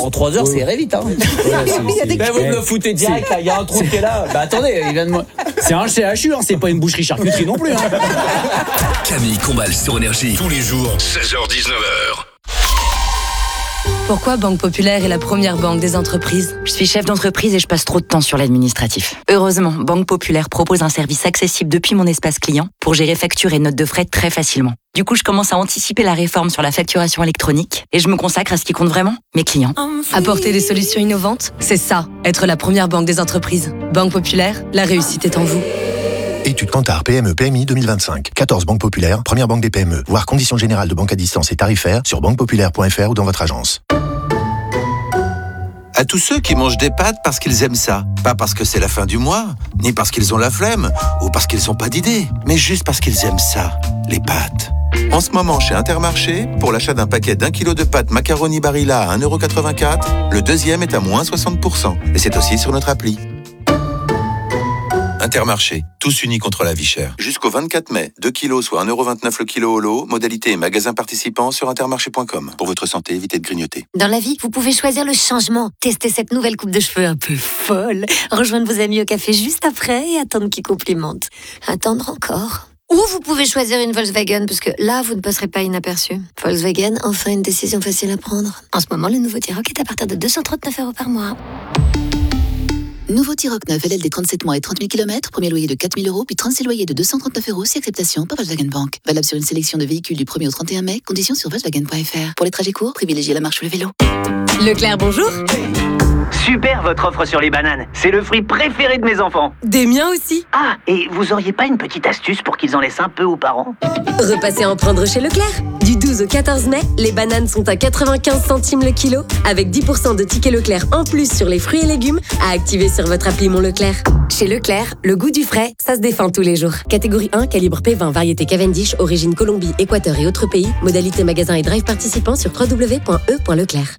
en 3 heures, c'est irré vite. Hein. Vous me le foutez direct, il y a un trou qui est là. Bah attendez, il vient de moi. C'est un CHU, hein, c'est pas une boucherie-charcuterie non plus. Hein. Camille Combal sur Énergie. Tous les jours, 16h-19h. Pourquoi Banque Populaire est la première banque des entreprises ? Je suis chef d'entreprise et je passe trop de temps sur l'administratif. Heureusement, Banque Populaire propose un service accessible depuis mon espace client pour gérer factures et notes de frais très facilement. Du coup, je commence à anticiper la réforme sur la facturation électronique et je me consacre à ce qui compte vraiment, mes clients. Apporter des solutions innovantes, c'est ça, être la première banque des entreprises. Banque Populaire, la réussite est en vous. Étude Kantar PME PMI 2025. 14 banques populaires, première banque des PME. Voir conditions générales de banque à distance et tarifaires sur banquepopulaire.fr ou dans votre agence. À tous ceux qui mangent des pâtes parce qu'ils aiment ça. Pas parce que c'est la fin du mois, ni parce qu'ils ont la flemme, ou parce qu'ils n'ont pas d'idée, mais juste parce qu'ils aiment ça, les pâtes. En ce moment, chez Intermarché, pour l'achat d'un paquet d'1 kg de pâtes macaroni Barilla à 1,84 €, le deuxième est à moins 60%. Et c'est aussi sur notre appli. Intermarché, tous unis contre la vie chère. Jusqu'au 24 mai, 2 kilos soit 1,29 € le kilo au lot, modalité et magasin participant sur intermarché.com. Pour votre santé, évitez de grignoter. Dans la vie, vous pouvez choisir le changement. Tester cette nouvelle coupe de cheveux un peu folle. Rejoindre vos amis au café juste après et attendre qu'ils complimentent. Attendre encore. Ou vous pouvez choisir une Volkswagen, parce que là, vous ne passerez pas inaperçu. Volkswagen, enfin une décision facile à prendre. En ce moment, le nouveau T-Roc est à partir de 239 € par mois. Nouveau T-Roc 9, LLD 37 mois et 30 000 km, premier loyer de 4 000 €, puis 36 loyers de 239 € si acceptation par Volkswagen Bank. Valable sur une sélection de véhicules du 1er au 31 mai, conditions sur Volkswagen.fr. Pour les trajets courts, privilégiez la marche ou le vélo. Leclerc, bonjour. Super votre offre sur les bananes, c'est le fruit préféré de mes enfants. Des miens aussi. Ah, et vous auriez pas une petite astuce pour qu'ils en laissent un peu aux parents ? Repassez en prendre chez Leclerc. Du 12 au 14 mai, les bananes sont à 95 centimes le kilo, avec 10% de tickets Leclerc en plus sur les fruits et légumes à activer sur votre appli Mon Leclerc. Chez Leclerc, le goût du frais, ça se défend tous les jours. Catégorie 1, calibre P20, variété Cavendish, origine Colombie, Équateur et autres pays. Modalité magasin et drive participant sur www.e.leclerc.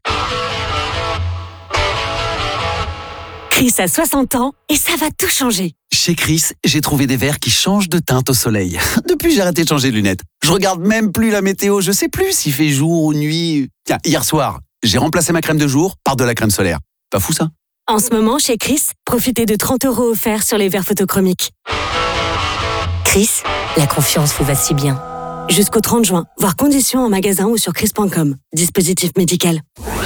Chris a 60 ans et ça va tout changer. Chez Chris, j'ai trouvé des verres qui changent de teinte au soleil. Depuis, j'ai arrêté de changer de lunettes. Je regarde même plus la météo, je sais plus s'il fait jour ou nuit. Tiens, hier soir, j'ai remplacé ma crème de jour par de la crème solaire. Pas fou ça ? En ce moment, chez Chris, profitez de 30 € offerts sur les verres photochromiques. Chris, la confiance vous va si bien. Jusqu'au 30 juin, voir conditions en magasin ou sur chris.com. Dispositif médical.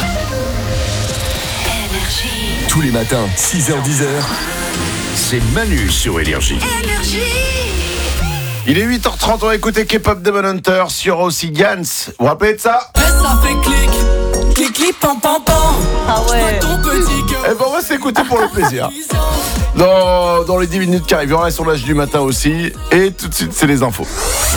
Tous les matins, 6h-10h, c'est Manu sur Énergie. Il est 8h30, on va écouter K-pop Demon Hunter sur aussi Gans. Vous vous rappelez de ça ? Ça fait clic, clic, clic, pam, pam, pam. Ah ouais. Eh ben on va s'écouter pour le plaisir. Dans les 10 minutes qui arrivent, il y aura son âge du matin aussi. Et tout de suite, c'est les infos.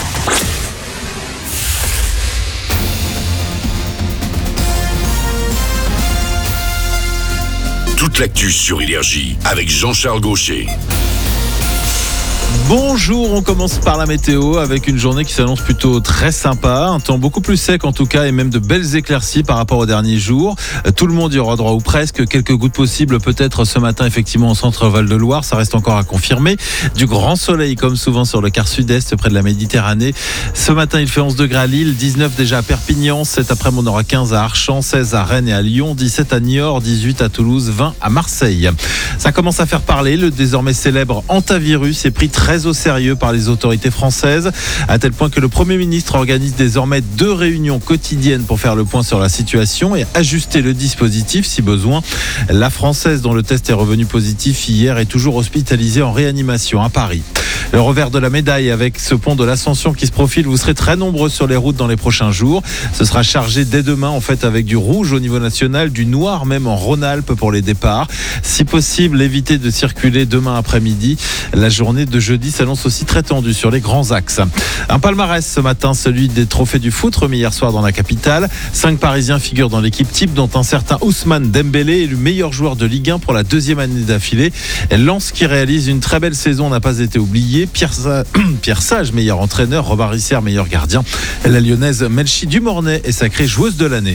Toute l'actu sur Énergie avec Jean-Charles Gaucher. Bonjour, on commence par la météo avec une journée qui s'annonce plutôt très sympa, un temps beaucoup plus sec en tout cas et même de belles éclaircies par rapport aux derniers jours. Tout le monde y aura droit ou presque, quelques gouttes possibles peut-être ce matin effectivement au centre Val-de-Loire, ça reste encore à confirmer. Du grand soleil comme souvent sur le quart sud-est près de la Méditerranée. Ce matin il fait 11 degrés à Lille, 19 déjà à Perpignan, cet après-midi on aura 15 à Archamps, 16 à Rennes et à Lyon, 17 à Niort, 18 à Toulouse, 20 à Marseille. Ça commence à faire parler, le désormais célèbre antivirus est pris très au sérieux par les autorités françaises, à tel point que le Premier ministre organise désormais 2 réunions quotidiennes pour faire le point sur la situation et ajuster le dispositif si besoin. La Française, dont le test est revenu positif hier, est toujours hospitalisée en réanimation à Paris. Le revers de la médaille avec ce pont de l'Ascension qui se profile, vous serez très nombreux sur les routes dans les prochains jours. Ce sera chargé dès demain en fait avec du rouge au niveau national, du noir même en Rhône-Alpes pour les départs. Si possible, évitez de circuler demain après-midi. La journée de jeudi s'annonce aussi très tendue sur les grands axes. Un palmarès ce matin, celui des trophées du foot remis hier soir dans la capitale. 5 Parisiens figurent dans l'équipe type, dont un certain Ousmane Dembélé est le meilleur joueur de Ligue 1 pour la 2e année d'affilée. Lens qui réalise une très belle saison n'a pas été oublié. Pierre Sage, meilleur entraîneur, Robin Risser, meilleur gardien. La lyonnaise Melchi Dumornay est sacrée joueuse de l'année.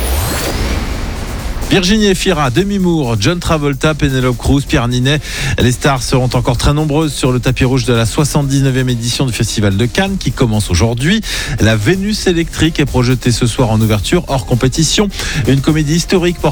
Virginie Efira, Demi Moore, John Travolta, Penelope Cruz, Pierre Ninet. Les stars seront encore très nombreuses sur le tapis rouge de la 79e édition du Festival de Cannes qui commence aujourd'hui. La Vénus électrique est projetée ce soir en ouverture hors compétition. Une comédie historique